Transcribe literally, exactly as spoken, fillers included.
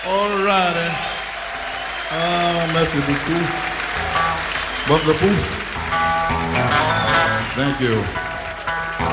All righty. Ah, merci beaucoup. Beaucoup. Thank you.